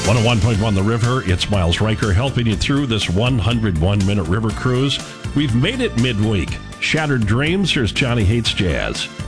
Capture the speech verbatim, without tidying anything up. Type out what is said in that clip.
one oh one point one The River, it's Miles Riker helping you through this one hundred one minute river cruise. We've made it midweek. Shattered Dreams, here's Johnny Hates Jazz.